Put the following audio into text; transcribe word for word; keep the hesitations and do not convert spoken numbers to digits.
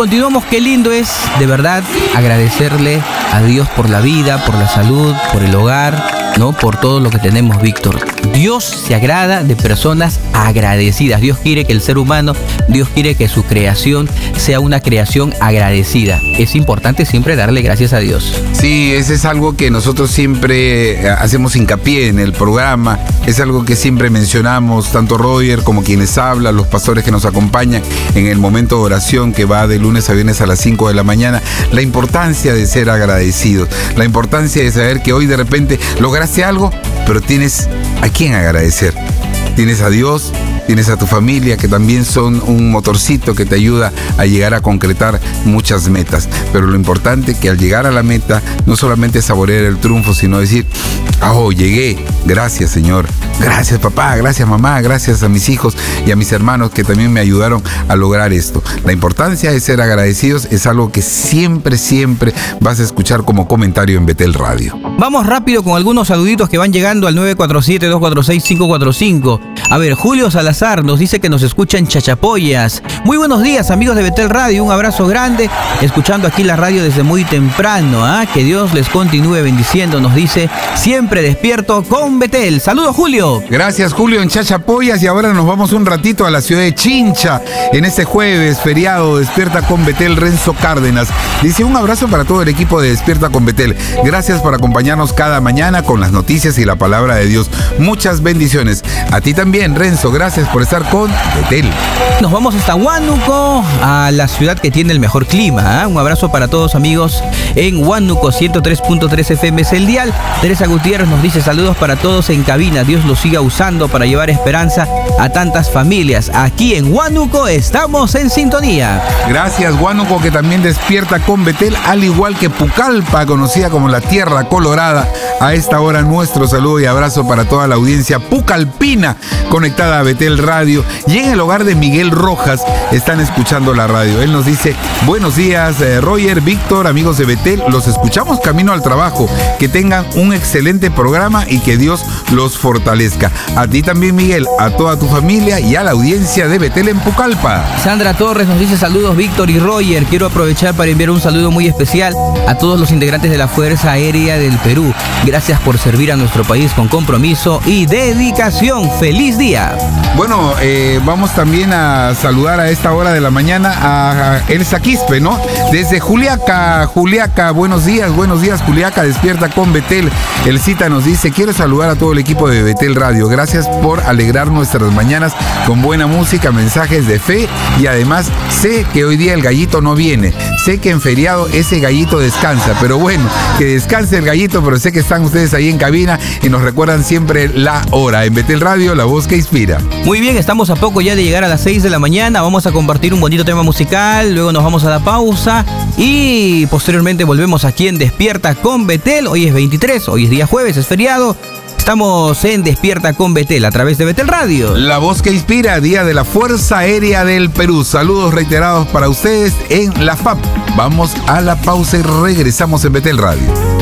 continuamos. Qué lindo es, de verdad, agradecerle a Dios por la vida, por la salud, por el hogar, ¿no? Por todo lo que tenemos, Víctor. Dios se agrada de personas agradecidas. Dios quiere que el ser humano, Dios quiere que su creación sea una creación agradecida. Es importante siempre darle gracias a Dios. Sí, ese es algo que nosotros siempre hacemos hincapié en el programa. Es algo que siempre mencionamos, tanto Roger como quienes hablan, los pastores que nos acompañan en el momento de oración que va de lunes a viernes a las cinco de la mañana. La importancia de ser agradecidos, la importancia de saber que hoy de repente lograste algo, pero tienes a quién agradecer. Tienes a Dios, tienes a tu familia, que también son un motorcito que te ayuda a llegar a concretar muchas metas. Pero lo importante es que al llegar a la meta, no solamente saborear el triunfo, sino decir, oh, llegué, gracias Señor, gracias papá, gracias mamá, gracias a mis hijos y a mis hermanos que también me ayudaron a lograr esto. La importancia de ser agradecidos es algo que siempre, siempre vas a escuchar como comentario en Betel Radio. Vamos rápido con algunos saluditos que van llegando al nueve cuatro siete, dos cuatro seis, cinco cuatro cinco. A ver, Julio Salazar nos dice que nos escucha en Chachapoyas. Muy buenos días, amigos de Betel Radio, un abrazo grande, escuchando aquí la radio desde muy temprano, ¿eh? Que Dios les continúe bendiciendo, nos dice, siempre despierto con Betel. Saludos, Julio. Gracias, Julio, en Chachapoyas, y ahora nos vamos un ratito a la ciudad de Chincha, en este jueves feriado, Despierta con Betel. Renzo Cárdenas dice, un abrazo para todo el equipo de Despierta con Betel. Gracias por acompañarnos cada mañana con las noticias y la palabra de Dios. Muchas bendiciones. A ti también, Renzo, gracias por estar con Betel. Nos vamos hasta Huánuco, a la ciudad que tiene el mejor clima, ¿eh? Un abrazo para todos, amigos, en Huánuco, ciento tres punto tres F M es el dial. Teresa Gutiérrez nos dice, saludos para todos en cabina. Dios los siga usando para llevar esperanza a tantas familias. Aquí en Huánuco estamos en sintonía. Gracias, Huánuco, que también despierta con Betel, al igual que Pucallpa, conocida como la Tierra Colorada. A esta hora nuestro saludo y abrazo para toda la audiencia pucallpina conectada a Betel Radio. Y en el hogar de Miguel Rojas están escuchando la radio. Él nos dice, buenos días, eh, Roger, Víctor, amigos de Betel, los escuchamos camino al trabajo. Que tengan un excelente programa y que Dios los fortalezca. A ti también, Miguel, a toda tu familia y a la audiencia de Betel en Pucallpa. Sandra Torres nos dice, saludos Víctor y Roger. Quiero aprovechar para enviar un saludo muy especial a todos los integrantes de la Fuerza Aérea del Perú. Gracias por servir a nuestro país con compromiso y dedicación. ¡Feliz día! Bueno, eh, vamos también a saludar a esta hora de la mañana a Elsa Quispe, ¿no? Desde Juliaca, Juliaca, buenos días, buenos días, Juliaca, despierta con Betel. El cita nos dice, quiero saludar a todo el equipo de Betel Radio. Gracias por alegrar nuestras mañanas con buena música, mensajes de fe, y además sé que hoy día el gallito no viene. Sé que en feriado ese gallito descansa, pero bueno, que descanse el gallito, pero sé que están ustedes ahí en cabina y nos recuerdan siempre la hora. En Betel Radio, la voz que inspira. Muy bien, estamos a poco ya de llegar a las seis de la mañana. Vamos a compartir un bonito tema musical, luego nos vamos a la pausa y posteriormente volvemos aquí en Despierta con Betel. Hoy es veintitrés, hoy es día jueves, es feriado. Estamos en Despierta con Betel a través de Betel Radio. La voz que inspira, día de la Fuerza Aérea del Perú. Saludos reiterados para ustedes en la F A P. Vamos a la pausa y regresamos en Betel Radio.